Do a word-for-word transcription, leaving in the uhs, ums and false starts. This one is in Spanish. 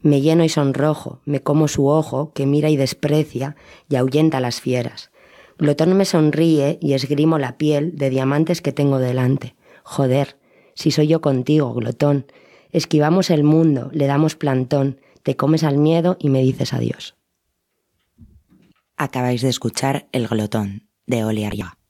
Me lleno y sonrojo, me como su ojo, que mira y desprecia y ahuyenta a las fieras. Glotón me sonríe y esgrimo la piel de diamantes que tengo delante. Joder, si soy yo contigo, glotón. Esquivamos el mundo, le damos plantón, te comes al miedo y me dices adiós. Acabáis de escuchar El glotón, de Oli Arriaga.